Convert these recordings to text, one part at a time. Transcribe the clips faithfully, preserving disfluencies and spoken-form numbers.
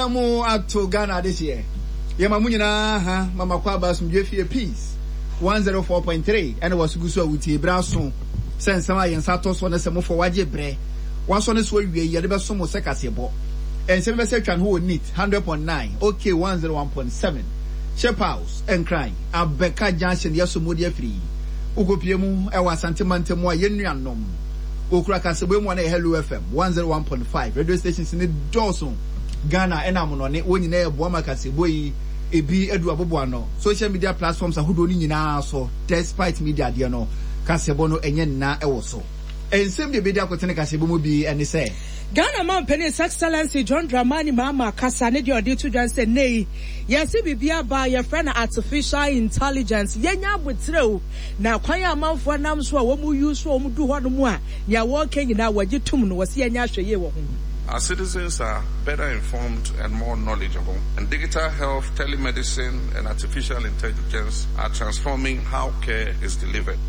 Yamamu at to Ghana this year. Yamamunina, ha, Mama Kwabas, Mjefia Peace. one oh four point three, and it was Guso with Brason. Sense some and Satos on the Samo for Wajibre. Once on this way, we are the best Somo Secasibo. And seven section who need one hundred point nine, okay, one oh one point seven. Shep House and crying. Abeka Junction, Yasumodia free. Ugo Piemu, Ewa Santimante Moa Yenrian Nom. Ukraka Sebem one Hello F M, one oh one point five. Radio stations in the Dawson, Ghana, and Amon on it, when you know Bomakasi, boy. Ebi edu aboboano social media platforms ahudo ni nyina so despite media de no kasebo no enye na ewo so ensem de bedia kwotene kasebo mu bi ene se Ghana man His Excellency John Dramani Mahama kasa ne de odi to dwan se nei yesi bibia ba your friend artificial intelligence yenya abotreu na kwan amanfo nam so a wo mu use wo mu du ho no mu a ya wo kenyina wagitum no wose yenya hweye wo ho. Our citizens are better informed and more knowledgeable, and digital health, telemedicine, and artificial intelligence are transforming how care is delivered.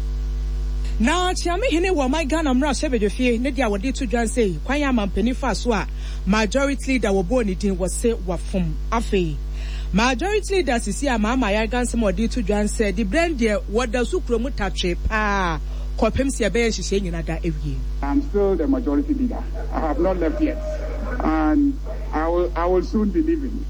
Now, Chiami Hine wa my Ghana mra sebedefie ne dia wodi to dwan say kwan ya mampani fa so a majority leader wo bo ni din wo se wa fom afei majority leader sisi a mama ya gansem wodi to dwan say the brand there woda sukro mu tatwe pa kopem se be nhihye nyina da ewie. I'm still the majority leader. I have not left yet, and I will I will soon be leaving.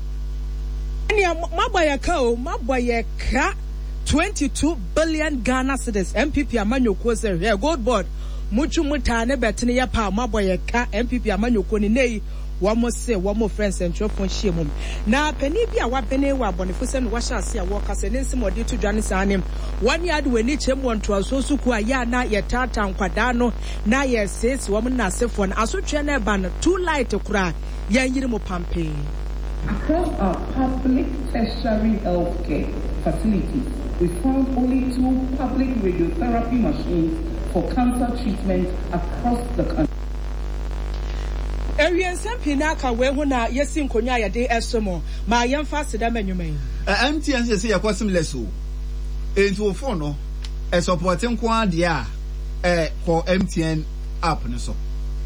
Anya maboya ka o maboya ka twenty-two billion Ghana cedis M P P amanyoko se here gold board muchu mutane betene ya pa maboya ka M P P amanyoko ni nei wamo se wamo friends and trofon hye na pani bi a wabene wa bonefo se no wahya ase a wokase ne nsim odi to dwane sanem one yard weni chem wonto asosu ku aya na ye tata nkwada no na ye sesi wom na asefo na asotwe na ba no two light kura yan yiri mo pampe. Across our public tertiary healthcare facilities, we found only two public radiotherapy machines for cancer treatment across the country. Arian Sampina ka we hu na yesi nkonya ya de esomo ma yemfa seda manwuman M T N say ya kwasim leso ento fo no e support nko ade a eh for M T N app no so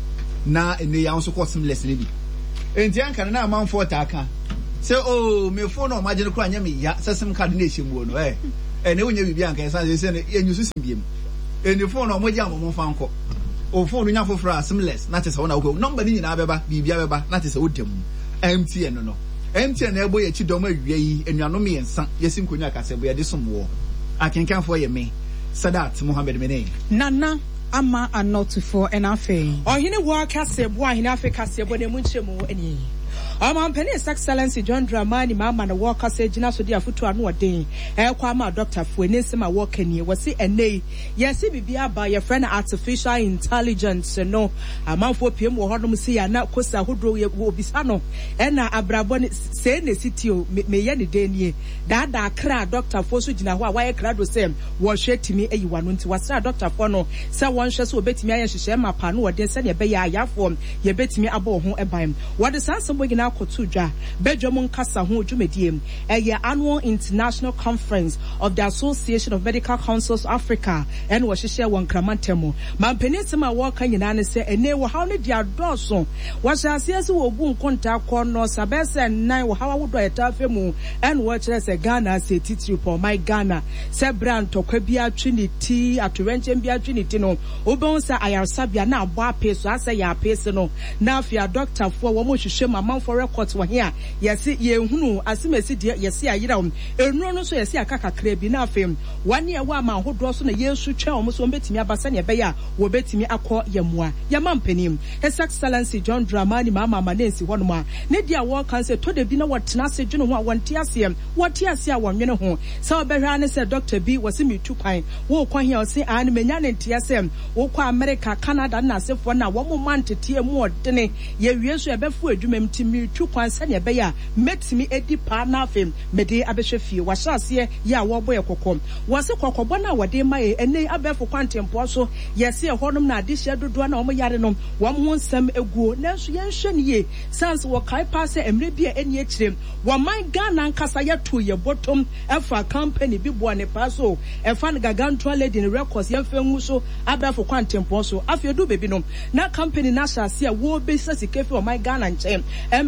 na ene ya nso kwasim leso ne bi enti anka na amanfo ta aka say oh me phone no ma je no kra nya me ya sesem card na ehemu no eh eh ne wonya bibi anka say say ne enyusu sibiem eni phone no mo je amom fa nko o phone nya fofra seamless na tese wona wo number ni nyina beba bibia beba na tese wodam M T N no M T N na ebo ye chi dom awie yi enuanom yensa yesi nkonya kasebo ye de somwo akenkanfo ye me Sadat Mohammed Mene Nana ama anotufo enafe ohine wo kasebo ahine afe kasebo ne munchemu eni Amam His Excellency John Dramani Mahama na work say gina so dia futu anu odin e kwa ma doctor fu enisema work ani wasi enei yesi bibia ba your friend artificial intelligence no amanfo piem wo hodom si ya na kosa hodro ye obisa no e na abrabo ne se ne sitio me ye ne denie da da kra doctor fo so gina ho a waye kra do sem wo hwetimi eyiwa no nti wasra doctor fo no se won hwe so obetimi aye hwehwe ma pa no odin se ne be ya ayafo ye betimi abo ho eban wo de sansem gina Kotudja, Bedjomon Kasa Hu Jumediem, a annual international conference of the Association of Medical Councils Africa, and was share one Kramantemo. Man Penisima Walker Yanani say, and they were how did your dorsal? Was as yes, who won't contact corner, Sabes and nine, how would I tell him, and watch as a Ghana say Titri for my Ghana, Sebran Tokebia Trinity, at Torrentian Trinity, no, Obonsa, I am Sabia now, bar pace, I say, ya personal. Now, if your doctor for one, should show my mouth for records were here. Yes, ye hunu, as you may see, yes, I am. A no, so yes, I kaka crab enough him. One year, one man who draws on a year should show almost one bet me a basanya beya, will bet me a call yamwa. Yamam penim. His Excellency John Dramani Mahama Manensi one more. Nedia walk and said to the dinner what Nasa Juno one tiasium, what tiasia one you know home. So Berane said Doctor B was in me two pine. Walk on here, say, and Menyan and T S M, walk America, Canada, Nasa for now, one more month to tear more, dene, ye years a before you mem to me two points and ya beya, met me a deep partner of him, Mede Abeshefi, was us here, ya waboy coco. Was a cocobana, what they may, and they abe for quantum poso, yes, a honum na this year do one or my yarinum, one won't some a go, Nancy Yanshan ye, sans what I pass and maybe any him. One my gun and Casaya to your bottom, and for a company, big one a paso, and find Gagan toilet in records, young Femuso, abe for quantum poso, after you do baby no, na company Nasha see a war basis, if for my gun and chain, and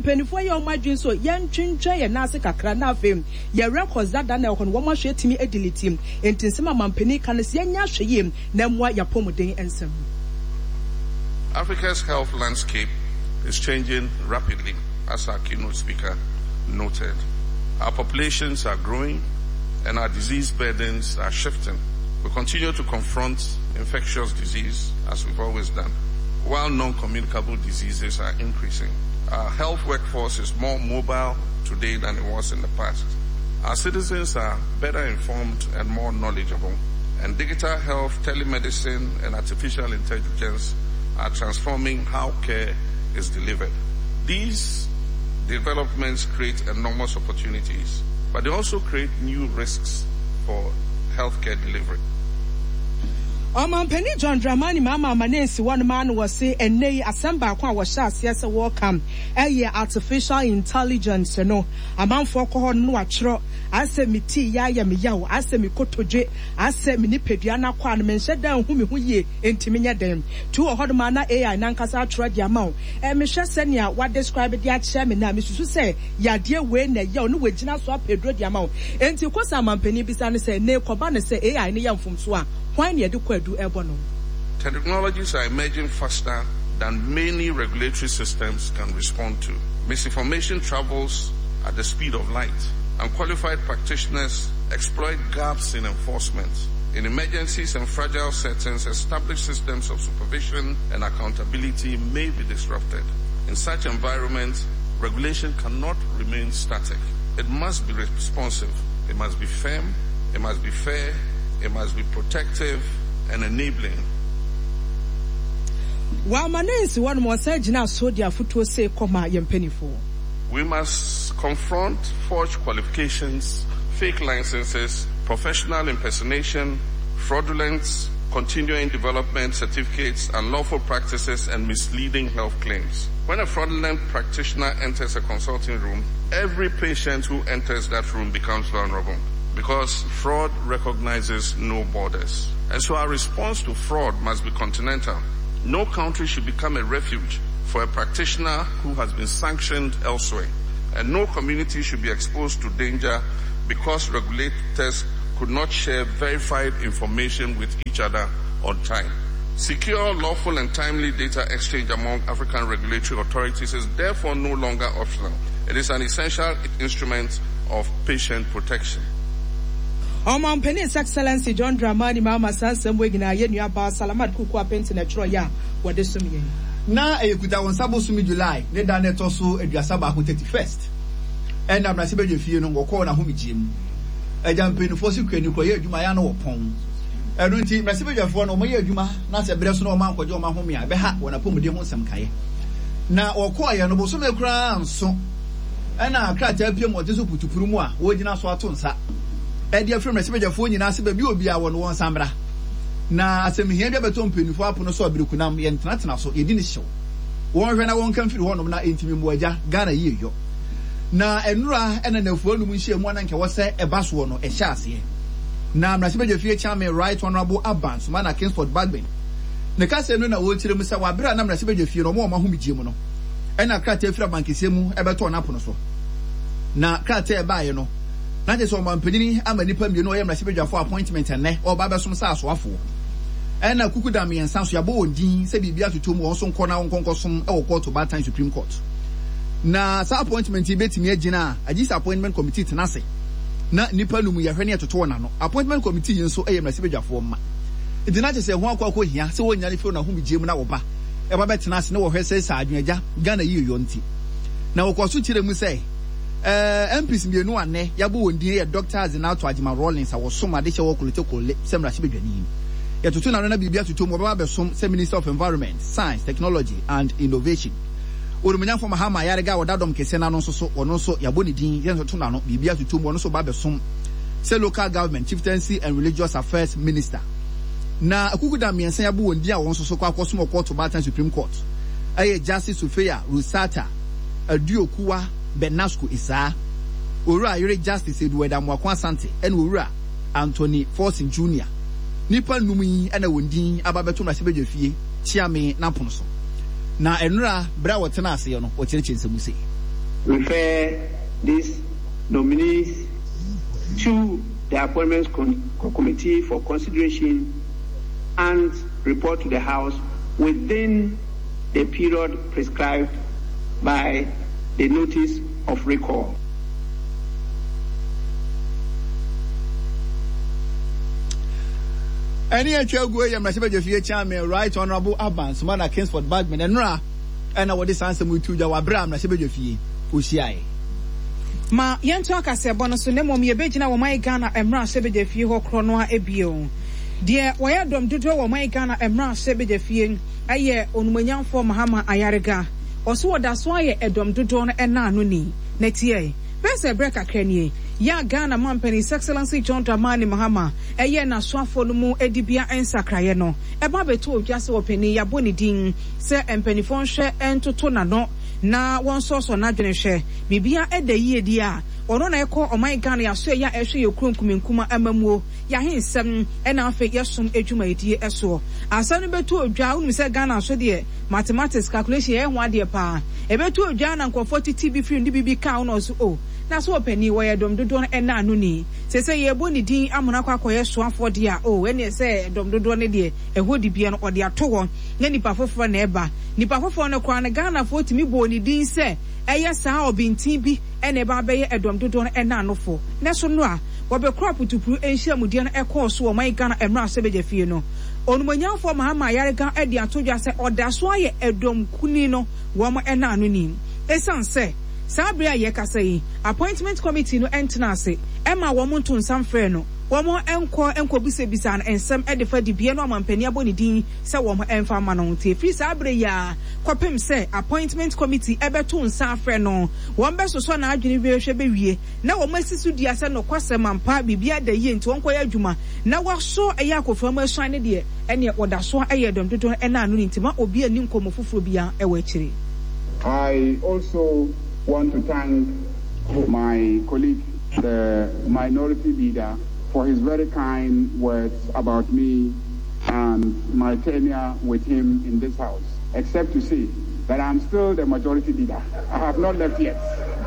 penifo ye o madwin so ye ntwentwe ye na ase kakra na afem ye records that na ekon wo ma hwe timi edility entinsema mampeni kan se ye nya hwe na mwa yapomuden ensem. Africa's health landscape is changing rapidly, as our keynote speaker noted. Our populations are growing and our disease burdens are shifting. We continue to confront infectious disease as we've always done, while non-communicable diseases are increasing. Our health workforce is more mobile today than it was in the past. Our citizens are better informed and more knowledgeable, and digital health, telemedicine, and artificial intelligence are transforming how care is delivered. These developments create enormous opportunities, but they also create new risks for healthcare delivery. Omampeni John Dramani Mama Manensi one man was say and nay assemble kwa washas yes a welcome a artificial intelligence no a man for kohon no atro I say me tea ya ya me yaw I say me kotoje I say me ni pediana kwan men shed down who me hu ye entiminya dem two a hot mana A I nankasa atro dia ma e me hwe senia what describe dia che me na me susu say ya de we na yaw no wagina so apedro dia ma enti kosa mampeni bisa ne say ne koba ne say A I ne yamfum so a technologies are emerging faster than many regulatory systems can respond to. Misinformation travels at the speed of light, and qualified practitioners exploit gaps in enforcement. In emergencies and fragile settings, established systems of supervision and accountability may be disrupted. In such environments, regulation cannot remain static. It must be responsive, it must be firm, it must be fair, it must be protective and enabling. While Manensi one more said, now so their foot will say, Comma, Yempenifo. We must confront forged qualifications, fake licenses, professional impersonation, fraudulent continuing development certificates, unlawful practices, and misleading health claims. When a fraudulent practitioner enters a consulting room, every patient who enters that room becomes vulnerable, because fraud recognizes no borders. And so our response to fraud must be continental. No country should become a refuge for a practitioner who has been sanctioned elsewhere. And no community should be exposed to danger because regulators could not share verified information with each other on time. Secure, lawful, and timely data exchange among African regulatory authorities is therefore no longer optional. It is an essential instrument of patient protection. Omampeni His Excellency John Dramani Mama Sansem Wegina Yenua Ba Salamat Kuku Apenti Netro ya wade sumye. Na ekuta wonsabo sumi July ne da neto so aduasa ba ko thirty-first. E na brase be fie no ngoko na homigiem. Eja mpenufo si kwani ko ye adwuma ya na wopon. Enu nti brase be dwafo no mo ye adwuma na se bre so no ma nkwaje o ma home a be ha wona pomde ho nsem kaye. Na woko ye no bo so me kura nso. E na krata apiem o teso putupuru mu a wo gina so ato nsa. Edia from resebejafo nyina se ba bi obi a wono won sambra na asem hia bia beto mpenufo apono so abirikunam ye ntenatena so ye di ne hyew won hwe na won kan firi honom na entimi muaja Ghana yeyo na enura ena nafu anum nhie mu ananke wo se eba so no e hye ase na resebejafie chairman Right Honorable Abans mana Kingsford Bagben ne ka se no na wo kire mu se wa bra na resebejafie no mo ma homigye mu no ena krata afira bankese mu ebeto na apono so na krata e baaye no na je so mampedini ama nipa mienu o yemra sebedwafo appointment ene o ba besom sa asoafo ena kukuda me ensa so yabo ondin se bibia totom won so nkọ na nkonkosom e wo court Batan Supreme Court na sa appointment betimi agina agis appointment committee tenase na nipa numu ye hwene etoto na no appointment committee yinso e yemra sebedwafo ma edina je se ho akwa akọ hia se wonya ne fi na humigiem na wo ba e ba betenase ne wo hwese sa adwenagya Ghana yiyo nti na wo kwaso kire mu se Uh, M Ps mienu ane yabo wondin ye Doctor Azinato Ajima Rollins a wosoma de che wo kolete kole semra hibedwani ye tutu na na bibia tutu mo ba besom se Minister of Environment, Science, Technology and Innovation Orumunya for Mahama yarega wodadom kese na no so so ono so yabo ni din ye tutu na no bibia tutu mo no so ba besom se Local Government, Chieftaincy and Religious Affairs Minister na akukuda miensa yabo wondin a won so so kwa kosom court Batan Supreme Court aye Justice Sufeya Rusata Aduokuwa Benasco Isa Ora Yuri Justice Edward Mwakwa Asante and Ora Anthony Forsin Junior Nipa Numi and a Wundin Ababetum Rasibejefie Chiame Naponso Na Enra Bra Watanasi or Church in Samusi. refer these nominees to the Appointments Con- Committee for consideration and report to the House within the period prescribed by the notice of recall. Any actual go ya mrashiba jefie chairman Right Honorable Abans Mana Kingsford Bagman and Ra and I this answer mu tuja wa bra mrashiba jefie oshiae ma yento akase bono so nemo me begina wo mai Ghana emra se bejefie ho kro no a ebio de woya dom dodo wo mai Ghana emra se bejefie aye onumanyamfo Mahama Ayarega oso woda so aye edom dodo no ena anu ni na tie pese break akranie ya Ghana Mampeni His Excellency John Dramani Mahama eye na soafo no mu edibia ensakraye no eba beto odwase openi ya boni din se empenifo nhwe entoto na no na won soso na dwene hwe bibia eda yie di a ono na ekọ omai Ghana ya so ya ehwe ye kronkumenkuma amamuo ya hensem ena afa yesum edwuma edie eso asanu beto odwa unu se Ghana so de mathematics calculation e ho ade pa ebeto odwa na nkofo titi bi free ndi bibi ka ono so o na so openi wo ye dom dodo ena anu ni se se ye boni din amuna kwa koye so afode a o ene se dom dodo ne de ehodi bia no ode ato ho na nipa foforo na eba nipa foforo no kwa na Ghana fo timi boni din se eye saa obintin bi ene ba be ye edom dodo ena anofo ne so no a wo be crop tupuru enhia mudie no ekọ so o mai Ghana emra se beje fie no onumanyamfo Mahama Ayarega edi atodwa se oda so aye edom kuni no wo mo ena anu ni esan se Sabria Yekasei, appointment committee no entenance, Emma Womonton Sam Freno, Womo enko enko bise bisan and some edifa di bieno mampenia bonidi, sa womo enfa manonte, free Sabria, Copim say, appointment committee ebeton Sam Freno, one best so na adwini shebe na wo masisu dia se no kwase mampa bibia da ye nti wonko ya adwuma na wo so eyako fama shine de ene oda so ayedom dodo ena anu ntima obi ani nkomo fufuro bia ewa akire. I also want to thank my colleague, the minority leader, for his very kind words about me and my tenure with him in this house, except to say that I'm still the majority leader. I have not left yet.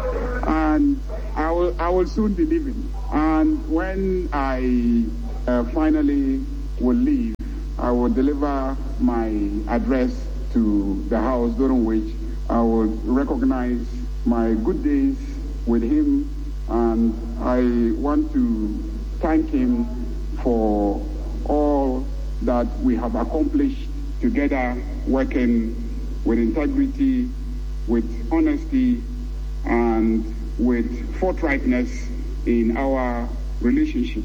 And I will, I will soon be leaving. And when I uh, finally will leave, I will deliver my address to the house, during which I will recognize my good days with him, and I want to thank him for all that we have accomplished together, working with integrity, with honesty, and with forthrightness in our relationship.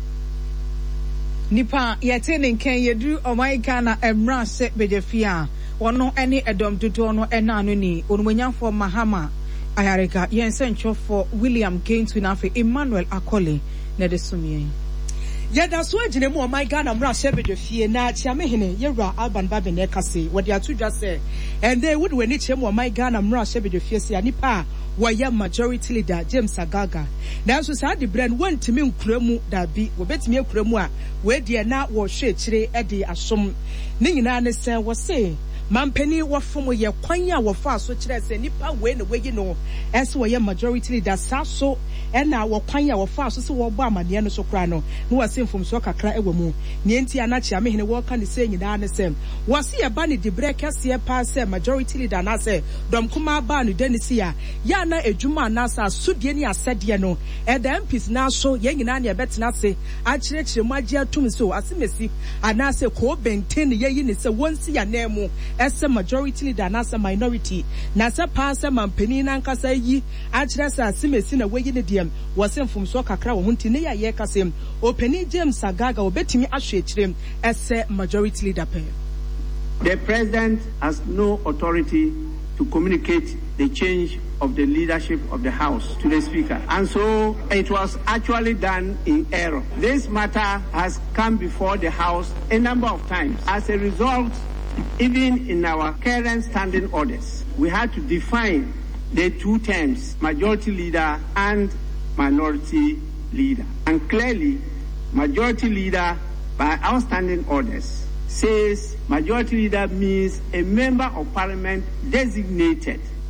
Nipa yetene nken yedu omai Ghana emra se bejefia wono ene edom dodo no ena anu ni onumanyamfo Mahama Ayarega yensencho for William Gaintu na fe Emmanuel Akole na de sumie yada so agine mu omai Ghana mra shebede fie na chiamehene yewra Alban Babe na kase wode atudwa se and they would when it mu omai Ghana mra shebede fie se anipa waya majority leader James Agaga na so sa de brand wantimi nkramu da bi wobetimi akramu a we de na wo hwe kire e de asom ne nyina ne se wo se Mampeni wafomo ye kwanya wafa so kire se nipa we na we no ese we majority leader sa so e na wo kwanya wafa so se wo bo amane no so kra no no wase mfom so kakra e mu ne enti anachi amehene wo ka ne se nyina ne se wase ye ba ne de breka se pa se majority leader na se dom kuma ba no denisi ya ya na ejuma na sa sudie ni asede no e da M Ps na so ye nyina ne betena se a kire kire mu agi atum so asemesi ana se ko benten ye yi ne se wonsi ya na mu as a majority leader na a minority na sa pass mampeni na nkasa yi a kire sa asemesi na we yi ne dem wase mfom so kakra wo hunti ne ya ye kasem openi James Agaga obetimi ahwe kire as a majority leader pe. The president has no authority to communicate the change of the leadership of the House to the Speaker. And so it was actually done in error. This matter has come before the House a number of times. As a result, even in our current standing orders, we had to define the two terms, majority leader and minority leader. And clearly, majority leader, by our standing orders, says majority leader means a member of parliament designated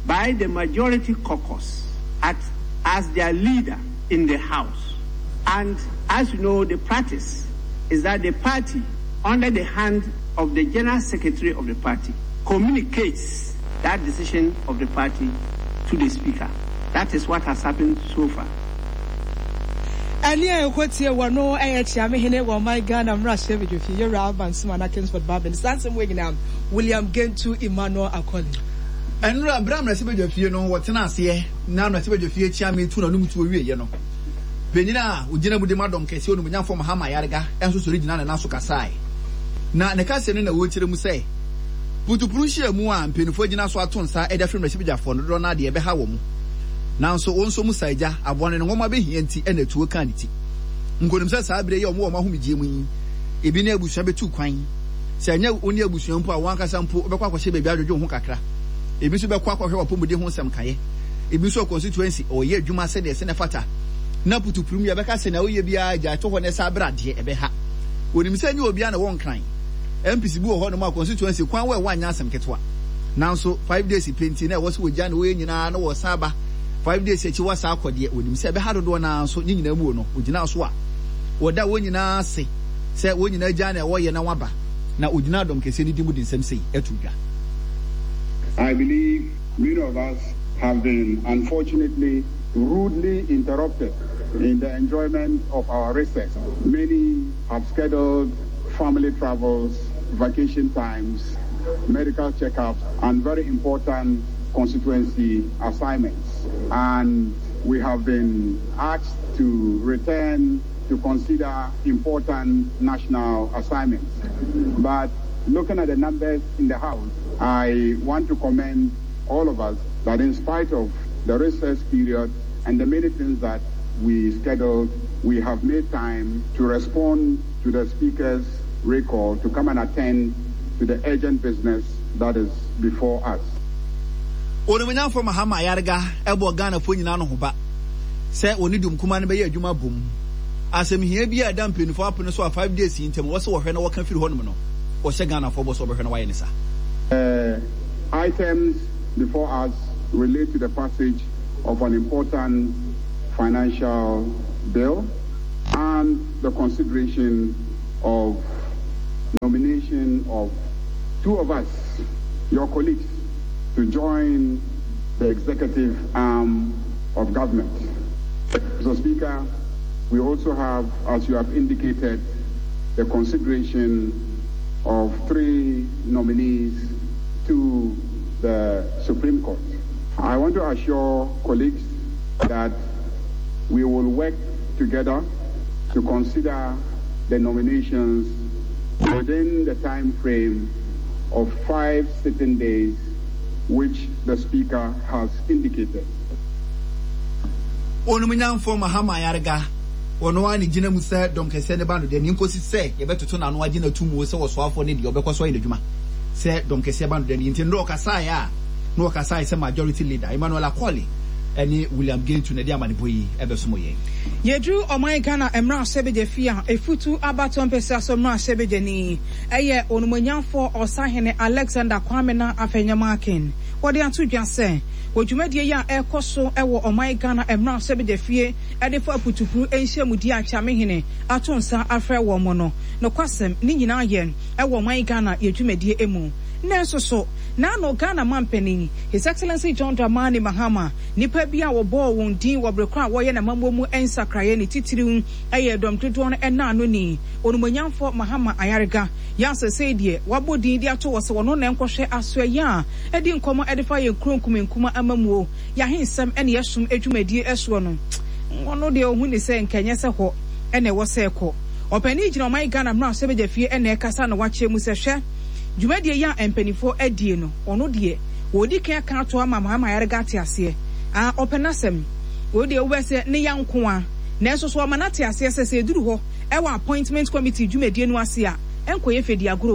by the majority caucus at, as their leader in the House. And as you know, the practice is that the party, under the hand of the General Secretary of the party, communicates that decision of the party to the Speaker. That is what has happened so far. And yeah, what's here? One no, I actually hene wa my Ghana Russia with you. You're Alban Simana Kingsford Babin. Sansom Wiginam, William Gentu Emmanuel Akoli. And Bram Recipe of you know what's an ass now Recipe of you, Chami, two no to you know. Benina, Ujina with the Madam Kession, Munyam from Hama Yarga, and so original and Asuka Sai. Now, the cousin in the woods to say, Putu Prusia Mua and Pinufojina Swatonsa, Eda from Recipe for Rona de Behawum. Now, so also Musaja, I want an Oma be and a two candidate. Ngodum Sabre, your more Mahumi Jimmy, Ibine Bushabe two quine. Say, no, only a Bushampa, one Casampo, Baka Shebe Badu Hokakra. If Mister Quack or Pumudi Honsam Kaye, if you saw constituency or ye, you must say the Senefata. Na putu prumia beka se na oye bia ja to ho ne sabra de ebe ha wonim se nyi obi na won kran M P C bu ho no ma constituency kwan we wanya asem ketwa nanso five days penti na wo se oja na we nyina na wo saba five days echi wo sa akode wonim se be ha dodo na so nyi nyina mu no ogina so a woda wo nyina se se wo nyina ja na wo ye na waba na ogina dom kese ni dimu din sem sei etudwa. I believe many of us have been unfortunately rudely interrupted in the enjoyment of our recess. Many have scheduled family travels, vacation times, medical checkups, and very important constituency assignments. And we have been asked to return to consider important national assignments. But looking at the numbers in the House, I want to commend all of us that in spite of the recess period and the many things that we scheduled, we have made time to respond to the Speaker's recall to come and attend to the urgent business that is before us. Onomanya from Hama Yarga, Ebo Ghana for Nano Hoba. Say, Onidum Kuman Bay, Juma Boom. As him here be a dumping for up so five days in terms of when I walk through Honmano or Segana for Boss over Hanawayanisa. Uh, items before us relate to the passage of an important financial bill and the consideration of nomination of two of us, your colleagues, to join the executive arm of government. Mister Speaker, we also have, as you have indicated, the consideration of three nominees to the Supreme Court. I want to assure colleagues that we will work together to consider the nominations within the time frame of five sitting days, which the Speaker has indicated. Onuminyan for Mahama Yarga, Onwani Jina Musa, Don Kesene Bando, the Ninkosi say, you better turn on Wajina two Musa or Swafo Nidi, or Becos Way the Juma. Say, Don Keseban, the Nintendo Kasaya, no Kasai is a majority leader, Emmanuel Akoli. Any William Gain to Nadia Maniboy, Ebesumoye. Ye drew on my Ghana Emra Sebejefia, a futu abaton pesa somra Sebejani, a year on Munyan for or Sahene Alexander Kwamena Afenyamakin. What they are to just say, what you made ya air coso, ewo on my Ghana Emra Sebejefia, and if I put to prove Asia Mudia Chamihine, Atonsa Afre Womono, no quasem, Nina yen, ewo my Ghana, ye Jumedia emu. Nenso so na no Ghana mampeni His Excellency John Dramani Mahama nipa bia wo bo won din wo brekwa wo ye na mambo mu ensakraye ni titiriun eye dom dodo no ena no ni onumanyamfo Mahama Ayarga ya sese die wabo din dia to wo se wono na enkohwe aso ya edi nkomo edifa ye kronkumenkuma amamuo ya hensem ene yesum adwumadie eso no wono de ohu ni se nkanye se ho ene wo se ko opani gina my Ghana mra sebejafie ene kasa na wache mu se hwe Jumadi ya empenifo edie no ono de wodi kan kan to ama Mahama Ayarga te ase a openasem wodi ewese ne yanko a na eso so amanate ase sese duru ho e wa appointment committee jumadi no ase a enkoye fedi agro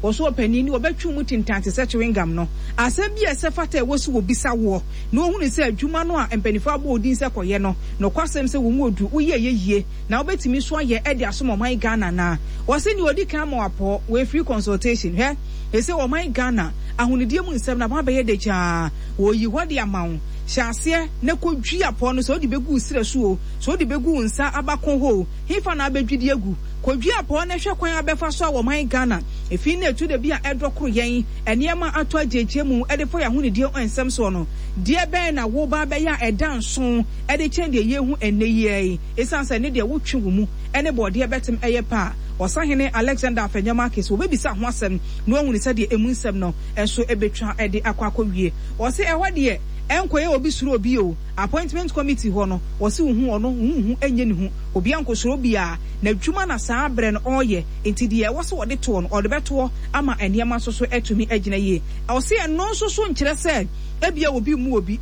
so opani ni obetwu mu tintante se chewingam no asem bi esefata e wosu obisa wo na ohunu se adwuma no a empanifo abo odin se koye no no kwasem se wo mu odu wo ye yeye na obetimi so ye e de asom oman Ghana na wo se ni odi kan mo apo we free consultation he e se oman Ghana ahunidie mu nsem na ba be ye de cha wo yi hode amawo Shasie ne kodwi apo no so di begu sire so o so di begu nsa abakon ho hifa na abedwidi egu kodwi apo na hwe kwan abefa so wo man Ghana efi na etu de bia edokoro yen eniema ato ajeje mu edefo ya huni die onsem so no die ben na wo ba be ya edanso ede chen de ye hu eneye esanse ne de wotwe wo mu ene bode betem eye pa Osahene Alexander Afenyamakis wo bebisa ho asem no ahuni se de emu nsem no enso ebetwa ede akwakọ wie wo se ehwa de enkoye obi suro obi o appointment committee ho no wo se hu ono hu enye ne hu obi ankosuro bia na dwuma na saa bre no oye enti de wo se wo de to no o de beto ama eniema so so etumi agina ye wo se eno so so nkire se ebia obi mu obi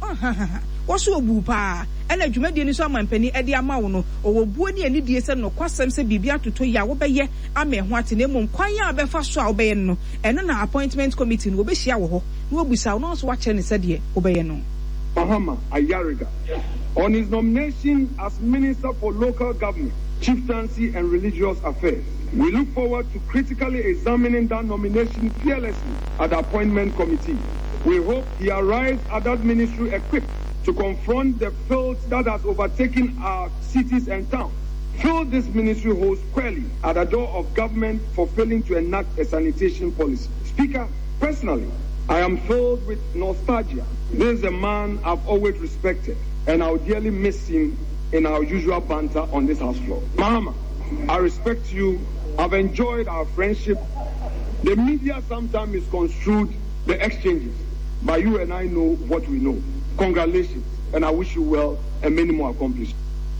wo so obu pa ena dwumadie ni so amampani ede ama wo no owobuo ni ani die se no kwasem se bibia toto ya wo beye ama ho ate na mum kwan ya befa so a wo beye no eno na appointment committee no be hia wo ho na obusa no so wa che ne se de wo beye no Mahama Ayariga on his nomination as Minister for Local Government, Chieftaincy and Religious Affairs. We look forward to critically examining that nomination fearlessly at the appointment committee. We hope he arrives at that ministry equipped to confront the filth that has overtaken our cities and towns. Fill this ministry hole squarely at the door of government for failing to enact a sanitation policy. Speaker, personally, I am filled with nostalgia. This is a man I've always respected, and I'll dearly miss him in our usual banter on this house floor. Mahama, I respect you. I've enjoyed our friendship. The media sometimes misconstrued the exchanges, but you and I know what we know. Congratulations, and I wish you well and many more accomplishments.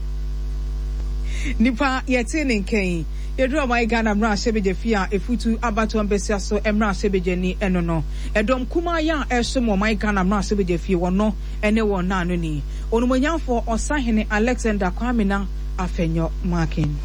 Nipa yetene nken Yedro my Ghana mra sebeje fia efutu abato ambesia so emra sebeje ni eno no edom kuma ya esomo my Ghana mra sebeje fie wono ene won na no ni onumonyamfo Osahene Alexander Kwamina Afenyo Makin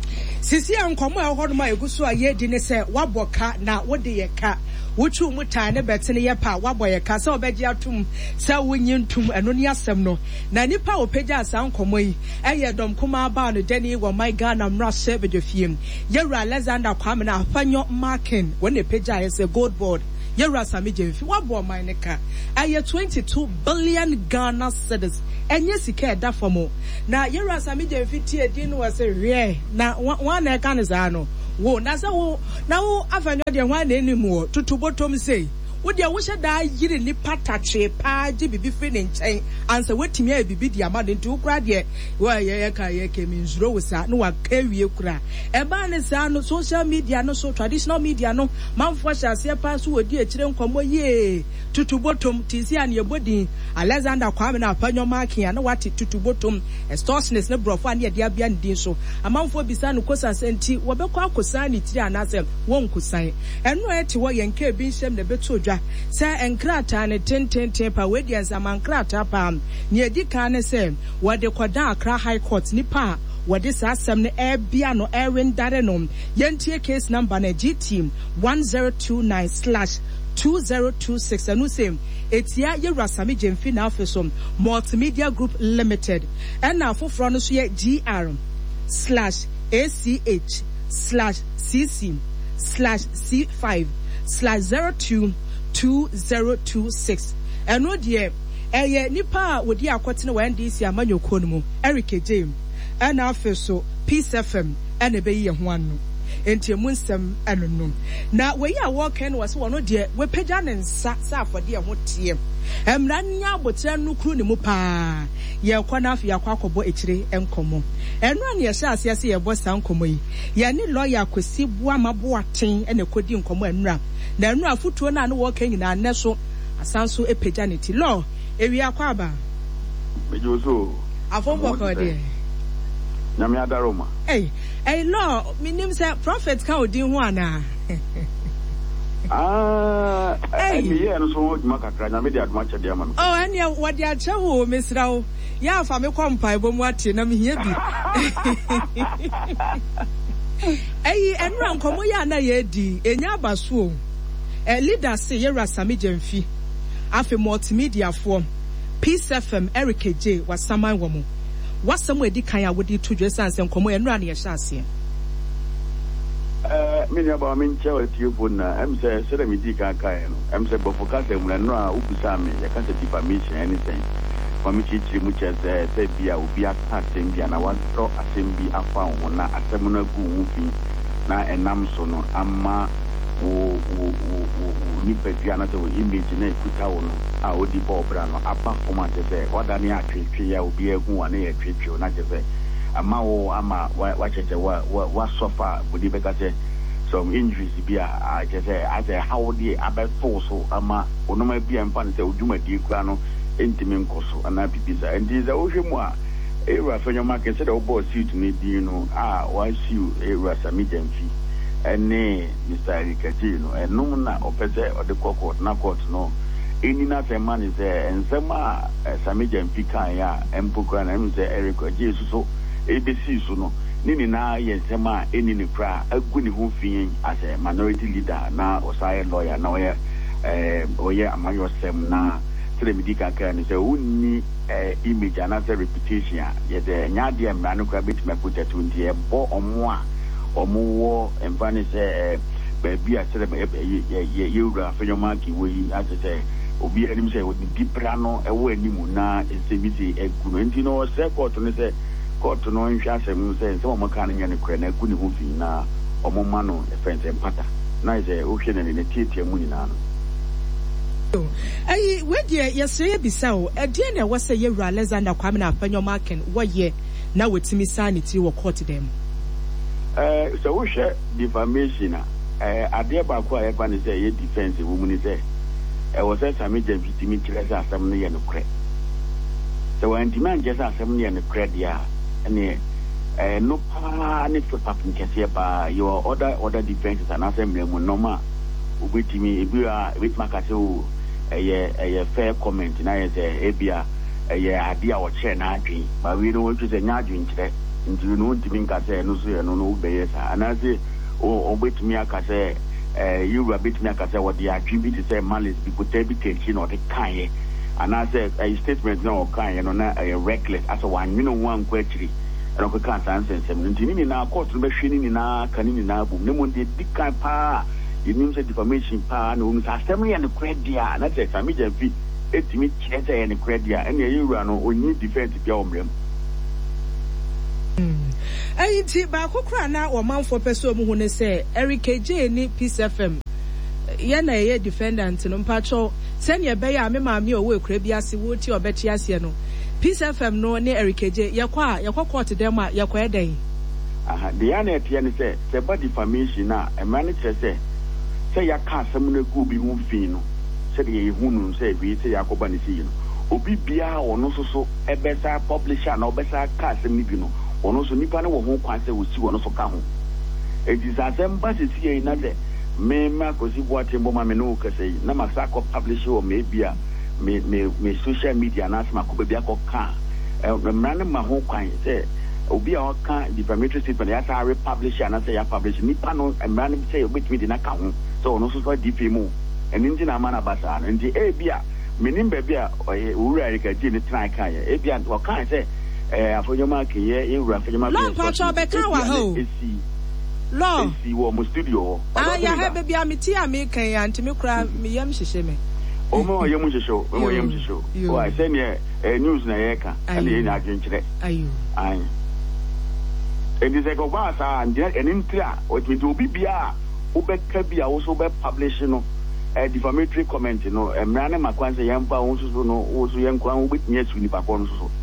sisi ankomo e hodo ma eguso aye di ne se waboka na wode ye ka wotu muta ne betene ye pa waboye ka se obeje atum se wonyi ntum eno ni asem no na nipa opeja asa ankomo yi eye dom kuma ba no deni wo my Ghana mra sebeje fie Yewura Alexander Kwamina Afenyo Makin when epeja ye se gold board Yewura Sami Jemfi wabo man ne ka aye twenty-two billion Ghana cedis enye sika eda fomo na Yewura Sami Jemfi tie din no was re na one e kan za no wo na se wo na wo Afenyo de hwan na enimu wo tutubotom sei wo de wo hye da yiri ni patache pa ji bibi fi ne nchen ansa wetimi a bibi di ama de ntu kura de wo ye ye ka ye ke minzuro wo sa no wa kawie kura e ba ne sa no social media no so traditional media no manfo hyase pa so wodi a kire nkomo ye tutubotom tisi an ye bodin Alexander Kwamina Afenyo Makin na wati tutubotom extortionist ne brofo an ye dia bia ndin so amanfo bisa no kosa senti wo be kwa kosa ni tiri anase won kosan eno eti wo ye nka bi nsem na beto odwa se enkrata ne tententen pa wedi ansamankrata pa ne edi kan ne se wo de koda Accra High Court nipa wode sasem ne ebia no erendare no yentie case number na G T one zero two nine slash two zero two six anu same etia Yewura Sami Jemfi na afesom Multimedia Group Limited and na foforo no so ye G R slash A C H slash C C slash C five slash zero two two zero two six eno de eye nipa wodi akwotene wa N D C amanyoko no mu Eric James and afeso Peace F M and ebe ye ho anu enti munsem enunum na we ya work en was wono de we pagya ne nsa sa afode e ho tie emra nya abotre nukru ne mu pa ye kwana afi akwakobo ekire enkomo enu an ye sha asiase ye bo sa nkomo yi ye ne lawyer Kwesi Buamabo aten ene kodi nkomo enura na enu afutuo na ne work nyina ne so asanso e pagya ne ti law ewi akwaba bejoso afombo ko de Nyame adaroma. Hey, hey law, my name say prophet ka odin ho ana. Ah, eh me no so djuma kakra nyame de aduma che de ma no. Oh, anya wode ache ho mesra wo. Ya fa me kompa ebo mu ate na me hia bi. Hey, enra nkomo ya na ye di, enya abaso. eh leader say Yera Sami Jemfi afi multimedia form Peace F M Eric J wasaman wo mu wasam edi kan ya wodi to dwesa ansem komo enura na ye hyase eh me nya ba me nche wa telephone na em say say me di kan kan no em say bofo ka say mu na no a ubusa me ya ka say defamation anything for me chi chi mu che say say bia obi aka asem bia na wa tro asem bi afa ho na asem no agu hu fi na enam so no ama wo wo wo ni pedua na so image na ikuta wo no a odi bobra no apa format say oda ni atwetwe ya obi agu wa na ya twetwe na je say ama wo ama wa cheche wa wa sofa body beka say some injuries bi a je say as a how dey about so ama onoma bi am fan say oduma di kura no entimi nkoso ana bibisa and is a ohwemu a era fanyoma ke say the boss suit ni di no a wa siu era Sami Jemfi ene Mister Erikaji no enum na opese ode court na court no eni na say man is ensema Sami Jemfi kan ya empokra na em say Erikaji so A B C so no nini na yensema eni ni kra agu ni ho fin as a minority leader na osaye lawyer na oye eh oye amayo sem na telemedika kan ni say unni eh image and as a reputation ye de nyade am na no kra bit me put to ndi e bo omo a omo wo emfani say baby a tele ye ye ye ura fanyoma ki we as say obi anim say odi dipra no e wo animu na esebisi egu no nti no say court no say court no nhwa asem say say omo kan nya ne kra na egu ne ho fi na omo ma no e fence empata na say o hwe ne ne tietie mu ni na no ayi we de yesre bisa o e de na wo say ye Ura Alexander Kwame na Afanyoma ken wo ye na wetimi sanity wo court dem eh so wo hwe defamation eh ade ba ko aye pa ne say ye defense wo mu ni say e wo say Sami Jemfi timi kire say asem no ye no kre so when demand just asem no ye no kre dia ene eh no pa ne to pap nkese ba your other other defenses and assembly mu normal obetimi ebi a bit makase o eye eye fair comment na ye say ebia eye ade a wo che na adwen ba we no wo tse nya adwen kire nti no ntimi nkase no so ye no no be ye sa anase o obetimi akase eh you were bit me akase wo de adwen bi to say malice bi ko tebi tenchi no de kan ye anase a statement no kan ye no na reckless as one you know one kwachiri and ko kan san sensem nti ni na court no be hwini ni na kan ni na bu ne mo de dikan pa you mean say defamation pa no so asem ya ne credia na say Sami Jemfi etimi kire say ya ne credia and ye wura no oni defense bia omrem ayi ti ba kokra na o manfo pese o mu hu ne say Eric J ni Peace F M ye na ye defendant no mpacho sene ye be ya me ma me o we kura bia se wo ti obeti ase no Peace F M no ne Eric J ye kwa ye kwa court dem a ye kwa eden aha de ya na etie ne say say ba defamation na e ma ne kire say say ya ka asem na gu bi hu fin no say ye hu no say bi say ya ko ba ne si no obi bia ono so so e be sa publisher na obesa ka asem ni bi no ono so nipa na wo ho kwan say wo si wono so ka ho e di asem ba se si na de me ma ko si bo atembo ma me no ka say na ma sa ko publish o me bia me me me social media na asma ko bia ko ka e me na ma ho kwan say obi a ka defamatory statement ya sa republish na say ya publish nipa no e me na say obetimi de na ka ho so ono so so defame eni nti na mana basa no nti e bia menim ba bia Ura Erikaji ni try kan ye e bia o kan say eh Afanyoma ke ye e Ura Afanyoma Lo pacho be kan wa ho Lo si wo mo studio ah ya ha be bia me ti am kan ya ntimi kura me yam hyehye me o mo yam hyehye o mo yam hyehye o I say ne news na ye ka and ye na adwenkyere ayo ai and is go ba sa and eni ntia o timi obi bia wo be ka bia wo so be publish no eh defamatory comment no emra na makwan say yamba wo so no wo so yenkwan wo betnya su ni pakon no so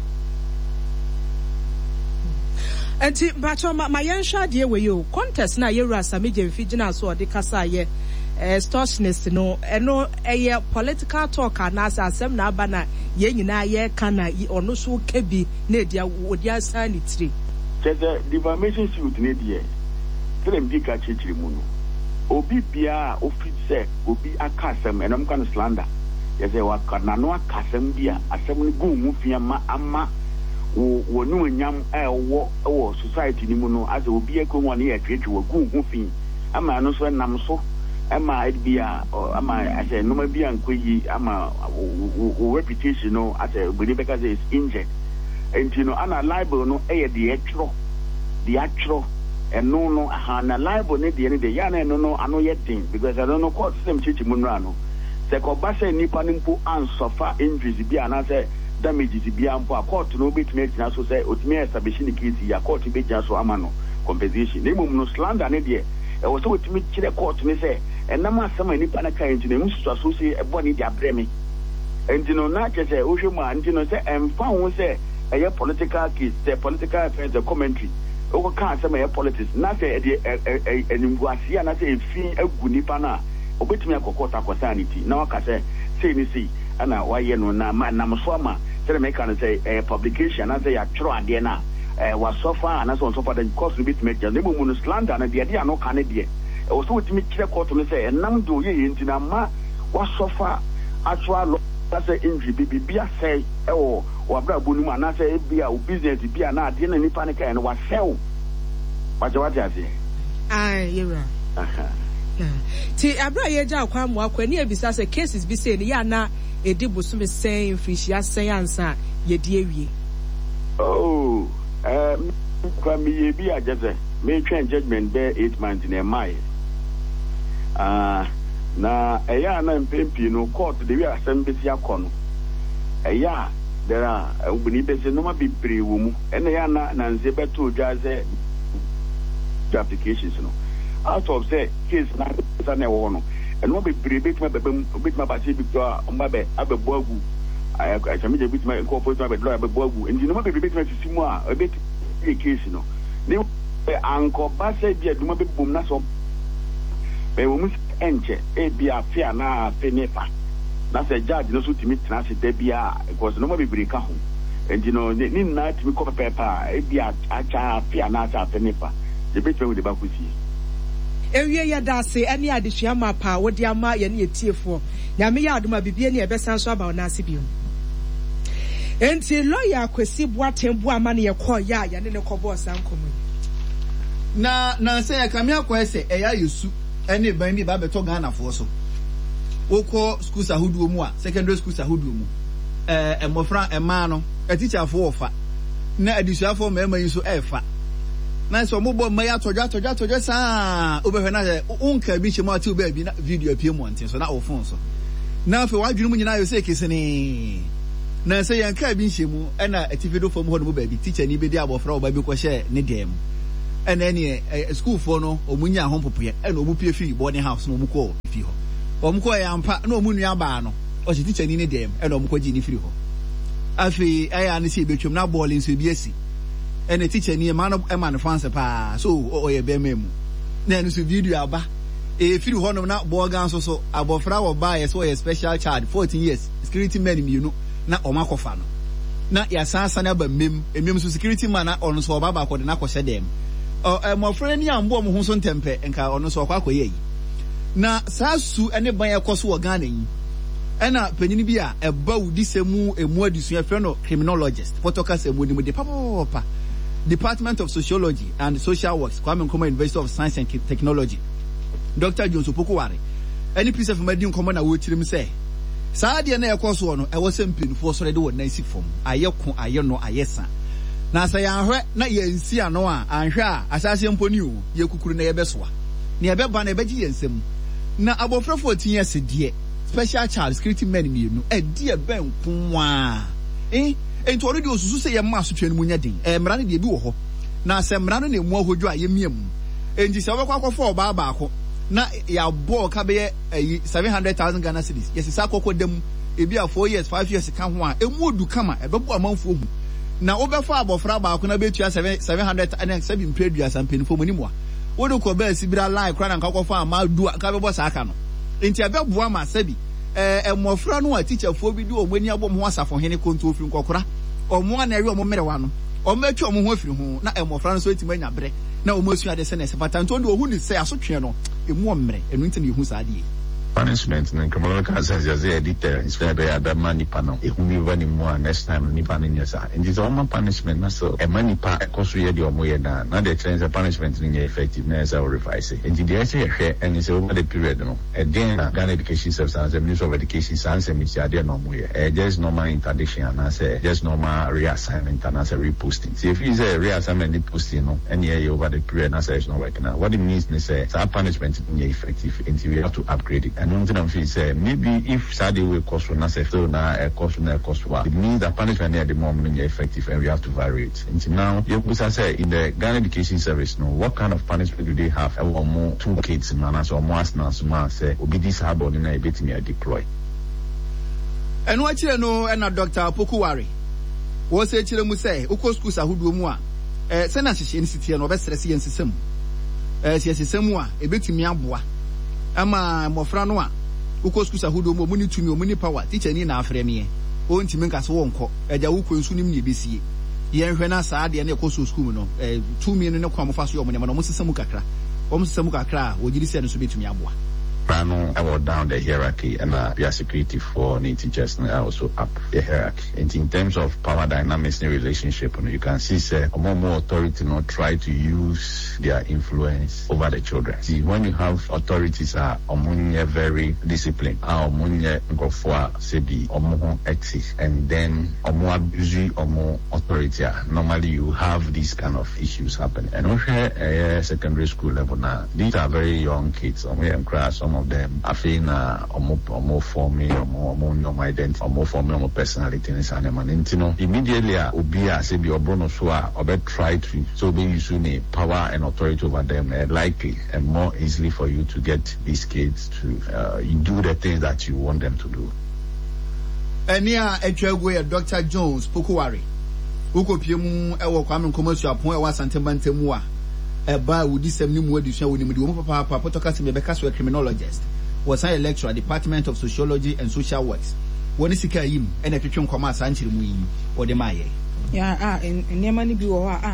enti bacho ma yensha de we yo contest na Ura Sami Jemfi gina so de kasa ye eh staunchest no eno eye political talk na asem na aba na ye nyina ye kana ono so kebi na dia odia sanitary the defamation suit ne die tell bi ka chichiri mu no obi bia ofit say obi akasem enom kan slander ye say wa kana no akasem bia asem ne gu mu fia ma ama wo wo nu nyam e wo wo society ni mu no as obi ekwo won ye twetwe wo gu hu fi ama no so nam so Emma Idbia or Ama I say no maybe and Quiggy Ama reputation no as a because is injured. And you know, Anna libel no a the actual the actual and no no Hana libel need the end of the Yana no no I know yet thing because I don't know what same Chichi Munrano. The Kobasa Nipanimpo and suffer injuries be and answer damages be and for a court to no bit made now so say Utmea establishing the case ya court to be just so amano compensation. They no slander an idea. I was so to meet the court to me say and now some any panaka into the Musu associate a body dia bremi. And you know not just a Ushuma and you know say and found say a political case, the political affairs, the commentary. Over can't say politics, not say a Nguasia, not say a fee a Gunipana, or bet me a cocota for sanity. Now I say, say, me see, and now why you know, Namaswama, tell me, can say a publication, I say a Troadiana, was so far, and as on so far, the cost to be to make the Limun slander, and the idea no Canadian. I was to meet the court to say, and now do ye into Nama was so far, actual. That's an injury, be a say, oh, or Brabunuma, and I say, be a business, be a not in any panic and was sell. But what I say? Aye, you're right. Ti Abra Yaja Kwam walk when near besides cases be saying, Yana, a dibusum is saying, fish, ya say answer, ye dear. Oh, um, can be a just a may change judgment bear eight months in a mile. Ah. Na eya na mpempi no court de wi assembly akọ no eya there are ubuni be se no ma bebre wo mu ene ya na na nze beto dwa ze applications no out of say case na sa na wo no eno bebre betuma bebem betuma ba se bi to omba be abebo agu aya chami je betuma ko po to abedlo abebo agu ndi no ma bebre betuma sisimu a ebet case no ni anko ba se bi aduma be bom na so be wo mu enche e bia fia na fenefa na se judge no so timi tena se da bia because no ma be break ho and you know ni na timi ko pepa e bia acha fia na acha fenefa je betwe we de ba kusi ewie ya da se ene adesua mapa wo de ama ye ne etiefo nyame ya adoma bibie ne ebesan so aba na ase biom enti lawyer Kwesi Boatembu ama ne ye ko ya ya ne ne ko boss ankomo na na se ya kamia ko ese e ya yusu ene ban bi ba beto Ghana fo so wokọ schools ahuduo mu a secondary schools ahuduo mu eh emofra ema no a teacher fo ofa na adisuafo mema yi so efa na so mo bo ma ya toja toja toja sa obehwe na unka bi chema ati oba bi na video apie mu ntin so na ofon so na fe wadwunu mu nyina yo se kesene na se yanka bi nhemu na atifido fo mu ho no ba bi teacher ni be di abofra oba bi ko hye ne dem and any school for no omunya ho popoye and omupie fi boarding house no omuko fi ho omko ya ampa na omunua ba no o se teacher ni ne dem and omko gi ni fi ho afi aya ne se betwem na ball nso bi asi and teacher ni ma no e ma no fanse pa so o ye be memu na nso video aba e fi ho no na ball gan so so abofra wo ba yes so ye special child fourteen years security men mi no na omakofa no na ya sansa na ba mem emem so security man na on so ba ba ko de na ko hye dem oh eh mo friend ni ambo mo ho so ntempe enka ono so kwa akoye yi na sasu ene ban ekoso wo Ghana yi ena panyini bi a eba wudi semu emu adisu ya friend no criminologist photocast emu ni mu de papa papa Department of Sociology and Social Works Kwame Nkrumah University of Science and Technology Doctor John Sopokoware any piece of medicine common na wo chirim say saa de na ekoso no e wo sempinfo so de wo na isi fom ayeko ayeno ayesa na sa ya hwe na ye nsi ano a anhwe a asase mponi o ye kukuru na ye besoa na ye beba na ye beji yensem na abofra fourteen years de special child security men mienu e de ben kunwa eh enti already osusu se ye ma so twanu munya den e mra ne de bi wo ho na se mra no na emu ahodwo a ye miam enti se obekwa akofo oba ba ako na ya bo ka be seven hundred thousand Ghana cedis yes sa akoko dem e bi a four years five years ka ho a emu odu kama e bebu amanfo hu na obefa abofra ba ko na betua seven hundred and seven predua sampenfo monimo a wodo ko ba sibira line kra na nkakofa amadu ka bebo sa aka no enti abeboa ma sabi eh emofra no a teacher fo bi di omani abom ho asafo hene konto ofiri nkokora omo na ewe omo merewa no omo atwa omo ho afiri ho na emofra no so etima nya bre na omo asu ade se na se patanto de ohu ni se asotwe no emu omre enu nti na ehu sa ade punishment and criminal cases as a deterrence where they are the money panel. If we run more next time, Nipa Ninyasa. And it's all punishment, so a money pa a cost ready or more than not the change of punishment in your effectiveness or revise it. And the idea and it's over the period, no. And then Ghana Education Service and the Ministry of Education Science and Mister Adia no more. There's normal interdiction and I say just normal reassignment and as a reposting. See if you say reassignment reposting, no, and yeah, over the period, I say it's not working out. What it means is say that punishment in your effective until we have to upgrade it. And one thing I'm feeling say maybe if Saturday will cost for Nasa so now a cost for cost for it means that punishment at the moment is effective and we have to vary it. Until now, you could say in the Ghana Education Service, no, what kind of punishment do they have? Or more two kids, man, or more as now, say, will be disabled in a bit me deploy. And what you know, and a Doctor Pokuwari was a children say, Uko schools are who do more. Eh, send us in city and obviously see and system. As yes, some one, a bit me abwa. Ama Mofranoa, Uko schools are who do more money to me, money power, teacher in Afremie. Own to make us one call, a Jauko and Sunim B C. Yen Rena Sadi and a coastal school, no, two million no come fast your money, almost Samukakra, almost Samukakra, would you send us to be to me abwa? Prano, I was down the hierarchy and uh, be a security for teachers and also up the hierarchy. And in terms of power dynamics in a relationship, you know, you can see say more more authority not try to use their influence over the children. See, when you have authorities are uh, very disciplined, are go for say the omo exist, and then omo abuse omo authority. Normally, you have these kind of issues happening. And also, uh, secondary school level now, these are very young kids. Omo class, some of them I feel uh, or more for me or more more identity or more for me or more personality in and you know immediately uh, Obia say be obrono so or be try to so be using power and authority over them uh, likely and more easily for you to get these kids to uh, do the things that you want them to do. And near a Doctor Jones Pokuwari Uko Piemu Ewo Kwame Commercial Point was Santemantemua. A bar with this same new edition with the Papa Potocas Rebecca, a criminologist, was I a lecturer at the Department of Sociology and Social Works. When is him and a Christian commerce until we or the Maye? Yeah, ah, and Yamani be or ah,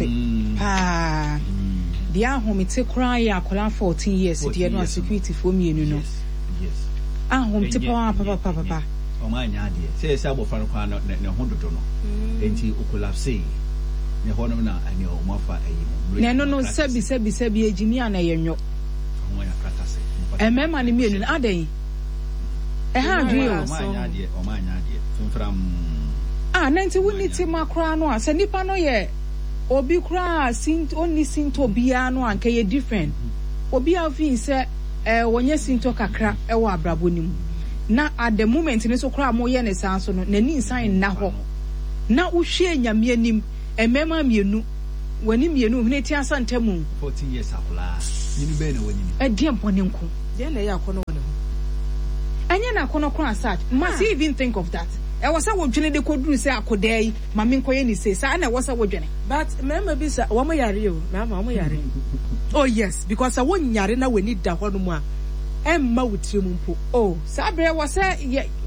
ah, the ah, home it's a cry, I call fourteen years, dear, no security for me, you know. Yes, ah, home to papa, papa, papa. Oh, my idea, say, Sabo Farquano, no hundred or no, and he ukulapse. Ne hono na anyo mafa eyi ne no no sebi sebi sebi ejimi ana yenyo omo ya kratase e mema ni mienu adan e ha dwe o ma nya de o ma nya de fimfram ah nanti woni ti makra no a se nipa no ye obi kra sint oni sinto bia no anka ye different obi afin se eh wonye sinto kakra e wo abrabo nim na at the moment ni so kra mo ye ne sanso no nani nsan na ho na uhwe nyame anim emema mienu wani mienu hune ti asantamu fourteen years akola yini be na wani e die mpone nko de na ya akono woni anya na akono kro asat must you even think of that e wasa wodwene de koduru se akodai mame nkoye ni se sa na wasa wodwene but mema bi sa wo mo yare o mama wo mo yare oh yes because won yare na wani da ho no mu a emma wutire mu mpo oh sabre wasa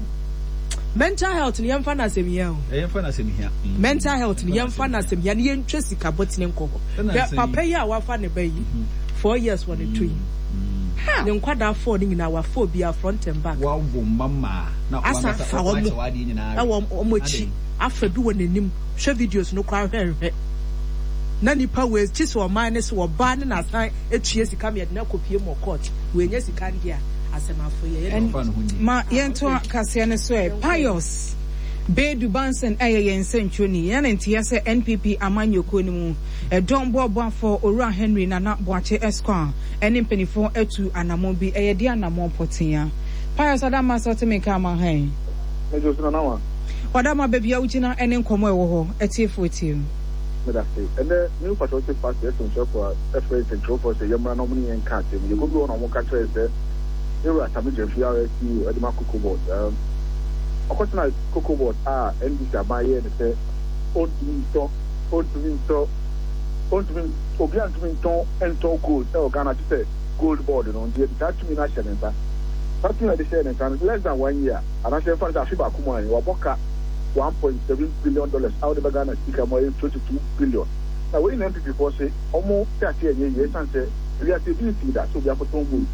mental health ni yemfa na asemiya o yemfa na asemiya mental health ni yemfa na asemiya ni yentwe sika botine nkoko papa yi a wafa ne bayi four years for the twin ne nkwada four ni nyina wa four bia front and back wa wo mama na asa fa wo na wo omochi afa bi wo nanim hwe videos no kwa hwehwe na nipa we chise o man ne so ba ne na san etue sika me na kopie mo court we nya sika ndia ma yento kase ne so e pious Bedu Bansen eye yen senchoni yan entia se N P P amanyoko ni mu e don bobo for Owura Henry Nana Boache Esquire eni mpenifo etu anamo bi eye di anamo potia pious adama so teme ka ma han mejo sina na wa odama baby awuchina eni nkomo e wo ho etiefo etie medase ene new patriotic party eto nchoko efre central force yemra no muni en ka tem ye go go no mo ka trese you are coming to fear you at the Cocoa Board. Um, of course, now Cocoa Board are and this are my year. They say, "Old Winter, Old Winter, Old Winter, Obian Winter, and to gold." So Ghana to say gold board. You know, they that to me national. Something like this, and less than one year. And I say, for the Africa, come on, we book one point seven billion dollars out of Ghana. Speak more twenty-two billion. Now, when M P P say almost thirty years, and say we are to do that, so we have to do.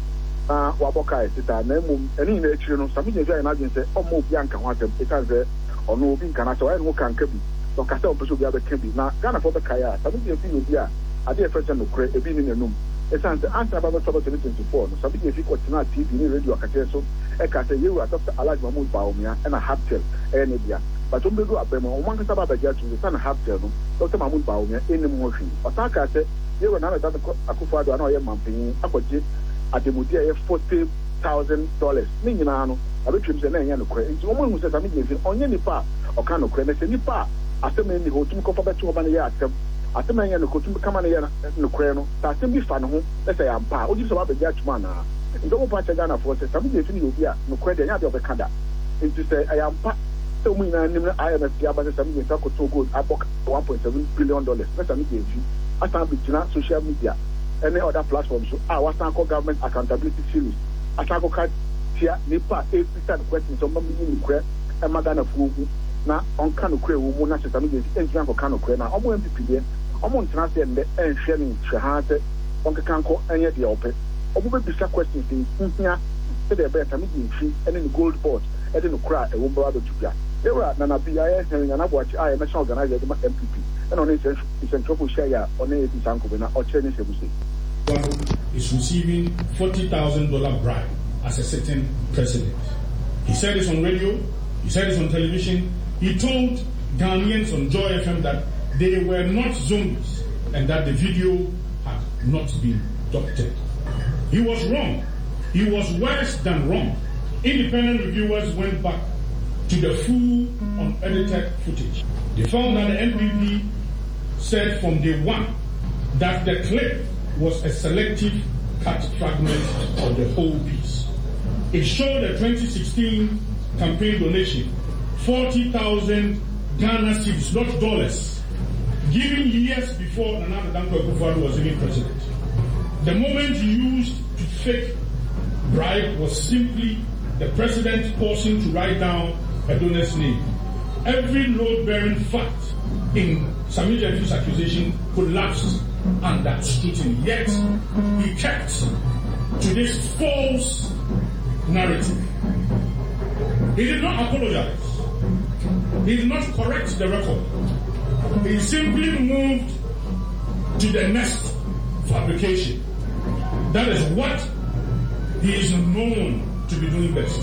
uh waboka sita na mum eni na ekyire no Sami Jenfi na agin say omo obi anka ho atem e kan say ono obi nka na say why no kan ka bi so ka say obi so bi abeka bi na Ghana for be kaya Sami Jenfi obi a ade e fresh no kure ebi ni nanum e san say answer about twenty twenty-four no Sami Jenfi ko tina T V ni radio akate so e ka say yewu Doctor Alhaji Mahmoud Bawumia e na Haptel e ne bia but on bedu abema o man ka saba ba ja tu san Haptel no Doctor Mahmoud Bawumia eni mo hwi otaka say yewu na na da Akufo-Addo na o ye mampin akwaje ademudia ye forty thousand dollars ni nyina no abetwem se na enya no kure nti omo hu se Sami Jenfi onye nipa o ka no kure na se nipa asem ni hotum ko fa betu oba na ye atem asem enya no kotum kama na ye no kure no ta asem bi fa no ho e se ya mpa oji so ba be ja tuma na ndo mo pa cha Ghana for se Sami Jenfi ni obi a no kure de nya de obekada nti se ya mpa se omo nyina nim na I M F ya ba se Sami Jenfi ko to gold abok one point seven billion dollars na Sami Jenfi asa bi jina social media any other platforms so ah what call government accountability series atako ka tia nipa eight percent questions so mami ni kure e magana fugu na on kanu kure wo mu na se Sami Jenfi enjina ko kanu kure na omo M P P de omo ntena se nde enhwe ni hwehate on ka kanko enye de ope omo be bisa questions in nhia se de be Sami Jenfi ene ni gold board e de no kura e wo mba do tupia e wa na na bia ye hen na bo achi I national organizer de M P P and on is central share on a Sankovina or Chinese. Is receiving forty thousand dollar bribe as a sitting president. He said this on radio, he said this on television. He told Ghanaians on Joy F M that they were not zombies and that the video had not been doctored. He was wrong. He was worse than wrong. Independent reviewers went back to the full unedited footage. They found that the N P P said from day one that the clip was a selective cut fragment of the whole piece. It showed a twenty sixteen campaign donation, forty thousand Ghana cedis, not dollars, given years before Nana Dankwa Akufo-Addo was even president. The moment used to fake bribe was simply the president pausing to write down a donor's name. Every load-bearing fact in Sami Jenfi's accusation collapsed under scrutiny. Yet, he kept to this false narrative. He did not apologize. He did not correct the record. He simply moved to the next fabrication. That is what he is known to be doing best.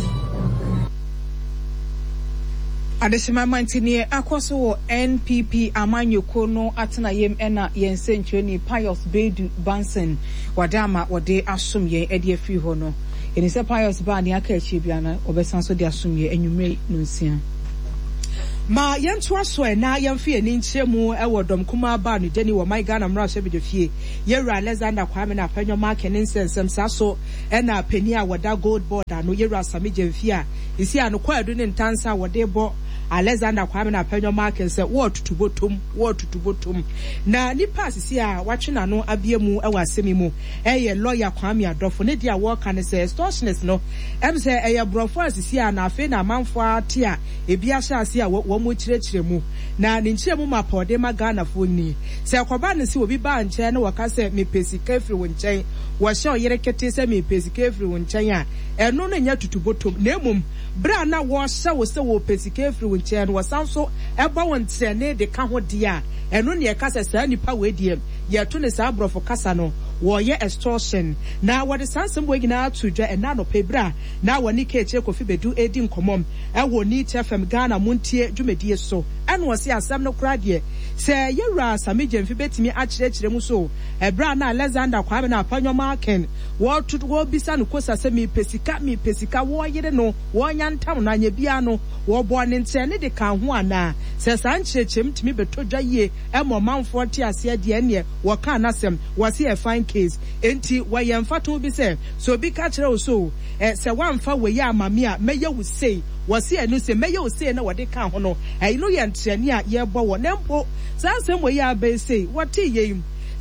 Adesima Mantini akwaso N P P amanyoko no atena yem ena yensenchweni Pius Bedu Bansen wadama wade asomye ede afi ho no eni se Pius ba ne aka achi bia na obesanso de asomye enwumre nunsia ma yento aso e na yemfe ani nchemu e wodom kuma ba no deni wo my Ghana mra so be fie Yewura Alexander Kwame na panyo mark ne nsensem saso e na pani a wada gold board ano Yewura Sami Jenfi a isi ano kwadu ne ntansa wode bo Alexander Kwame na panyo mark say what to bottom what to bottom na nipa sisi a watchena no abiemu e wasemi mu eye lawyer Kwame Adofo ne dia work kan say extortionist no em say eye brofo asisi a na afi na manfo ate a ebi ahya ase a wo mo kirekire mu na ne nchie mu mapode ma Ghana fo ni say koba ne si obi ba nche na waka say me pesika firi wo nchen wo hye oyere kete say me pesika firi wo nchen a eno no nya tutubotom na emum bra na wo hye wo say wo pesika firi wo nchen wo sanso eba wo ntrene de ka ho dia eno ne ka say sa nipa we diem ye to ne sa brofo kasa no wo ye extortion na wo de sansem we gina atudwa ena no pebra na wo ni keche Kofi Bedu edi nkomom e wo ni T F M Ghana muntie dwumedie so eno wo se asem no kra de se Yewura Sami Jenfi betimi akirekire mu so ebra na Alexander Kwame na panyo marken wo tutu wo bisa no kosa se mi pesika mi pesika wo yere no wo nya ntam na nya bia no wo bo ne ntene de kan ho ana se san chirechem timi betodwa ye e mo manfo te ase de ene wo ka na sem wo se e fine case enti wo ye mfato bi se so bi ka kire wo so e se wamfa we ya amame a meye wo sei wasi enu se meye wo sei na wo de kan ho no e no ye ntene a ye bo wo nempo san sem we ya be sei wo te ye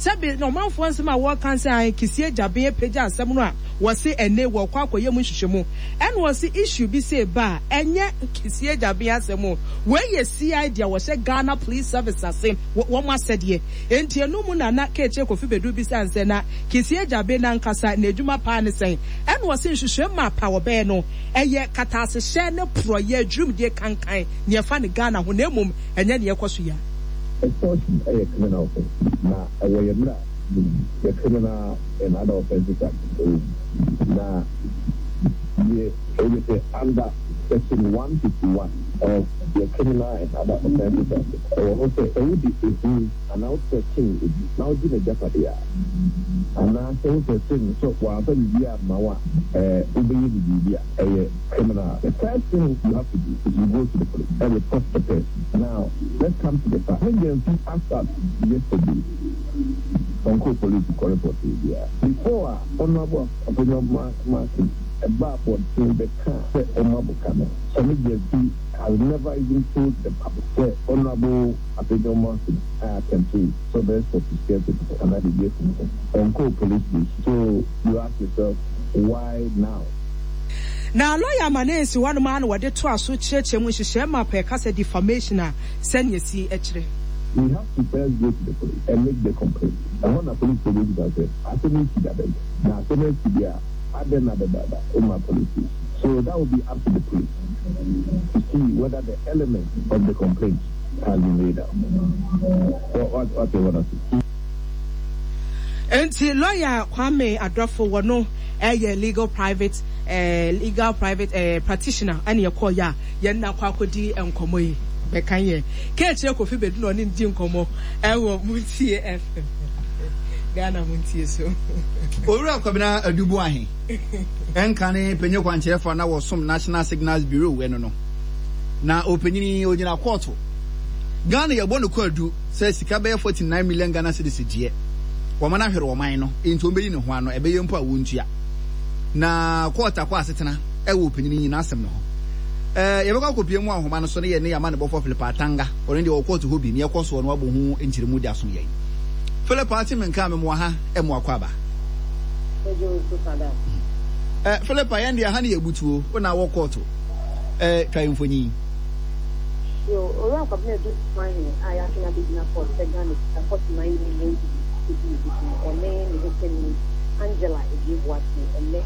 Sabi no man for nsem a wo kan say an kisie jabe pagya asem no a wo se ene wo kwa akoye mu hwehwemu en wo se issue bi say ba enye kisie jabe asem we ye C I D wo se Ghana Police Service asem wo ma sedie enti enu mu na na keche Kofi Bedu bi say anse na kisie jabe na nkasa na edwuma pa ne sen en wo se hwehwem ma pa wo be no eye katase hye ne proye adwum de kankan ne fa ne Ghana ho na emom enye ne yekoso ya extortion a criminal offense. Now, away of that, the criminal and other offenses act. Now, yeah, under section one fifty-one of the criminal and other offenses act. Or also, it would be a an outstretching, now do the jeopardy. And now, so the thing, so while the year, Mawa, uh, obey the criminal. The first thing you have to do is you go to the police and report the person. Now, let's come to the fact. When the people asked us yesterday, Uncle Police to report the before Honorable Opinion Martin, a bar for the car, the Honorable Camel. Some agency has never even told the public, the Honorable Opinion Martin, I can see. So there's sophisticated and that is Uncle Police. So you ask yourself, why now? Na lawyer manensi one man wade to aso cheche mu hihye ma pa kasa defamation a send yesi ekire. We have to first go to the police and make the complaint. And when the police police that said, I don't need to that. Now, I don't need to be a other than in my police. So that will be up to the police to see whether the element of the complaint has been laid out. So what what they want to see. Enti lawyer Kwame Adrofo wono eh legal private eh legal private eh practitioner ani yakọ ya ye na kwa akodi enkomo yi be kan ye ke che Kofi Bedu no ni ndi nkomo eh wo Muntie F M Ghana Muntie so Owura Kwabena Adubu ahe enka ne penye kwankyerefo na wosom National Signals Bureau we no no na openyini ogina court Ghana ye bonu kwadu say sika be forty-nine million Ghana cedis die wamana hwere woman no enti ombeli ne ho ano ebeye mpo a wontua na quarter kwa asetena e wo openyini nyina asem no ho eh yebeka kopie mu ahoma no so ne ye ne yama ne bofo Philip Atanga already wo court ho bi ne yekoso no abo hu enchiremu di aso ye Philip Atanga menka me mo ha e mo akwaba eh Philip ayan dia ha ne yebutuo wona wo court eh twamfonyi yo ora kwa bne do fine aya kina bi na court se Ghana forty-nine million Angela, if you watch me, and